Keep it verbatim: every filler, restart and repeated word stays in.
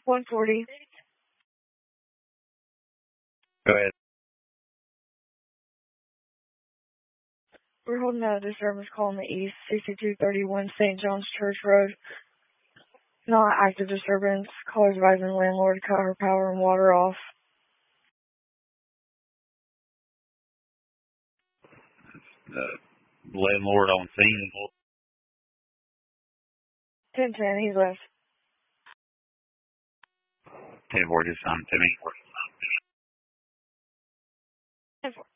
one forty. Go ahead. We're holding out a disturbance call on the east, sixty-two thirty-one Saint John's Church Road. Not active disturbance. Caller's advising the landlord to cut her power and water off. The landlord on scene. ten ten, he's left. ten four, just on to me. ten four.